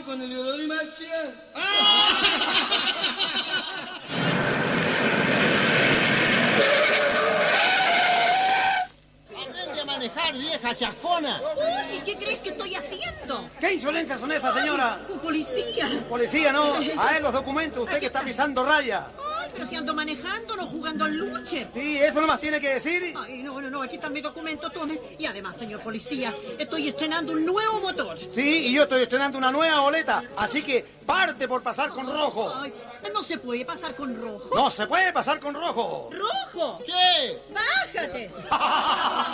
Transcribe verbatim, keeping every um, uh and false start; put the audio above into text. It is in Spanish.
con Eleodoro y Marcia. ¡Aprende a manejar, vieja chascona! Uy, ¿y qué crees que estoy haciendo? ¿Qué insolencias son estas, señora? Un policía. Policía, no. A él los documentos. Usted que está pisando raya. Ay, pero si ando manejando, no jugando al luche. Sí, eso nomás tiene que decir. Ay, no, no, no, aquí están mis documentos, tome. Y además, señor policía, estoy estrenando un nuevo motor. Sí, y yo estoy estrenando una nueva boleta. Así que parte por pasar con rojo. Ay, no se puede pasar con rojo. No se puede pasar con rojo. ¡Rojo! ¿Qué? ¡Bájate!